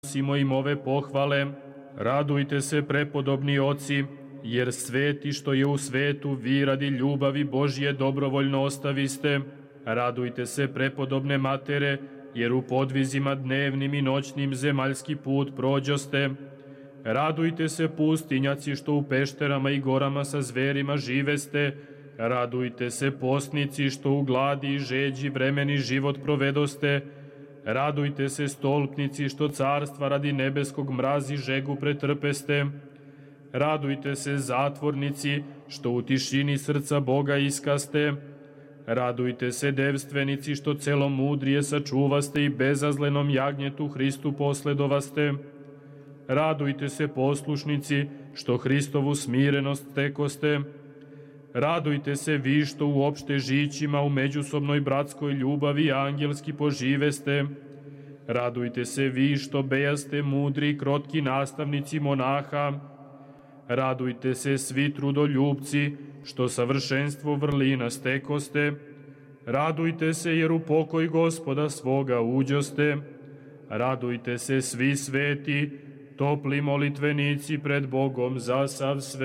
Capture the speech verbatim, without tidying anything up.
Simo im ove pohvale, radujte se prepodobni oci, jer sveti što je u svetu vi radi ljubavi Božje dobrovoljno ostaviste. Radujte se prepodobne matere, jer u podvizima dnevnim i noćnim zemaljski put prođoste. Radujte se pustinjaci što u pešterama i gorama sa zverima živeste. Radujte se postnici što u gladi i žeđi vremeni život provedoste. Radujte se stolpnici što carstva radi nebeskog mrazi žegu pretrpeste. Radujte se zatvornici što u tišini srca Boga iskaste. Radujte se devstvenici što celomudrije sačuvaste i bezazlenom jagnjetu Hristu posledovaste. Radujte se poslušnici što Hristovu smirenost tekoste. Radujte se vi što u opšte žićima u međusobnoj bratskoj ljubavi angelski poživeste. Radujte se vi što bejaste mudri i krotki nastavnici monaha. Radujte se svi trudoljubci što savršenstvo vrlina stekoste. Radujte se jer u pokoj Gospoda svoga uđoste. Radujte se svi sveti, topli molitvenici pred Bogom za sav svet.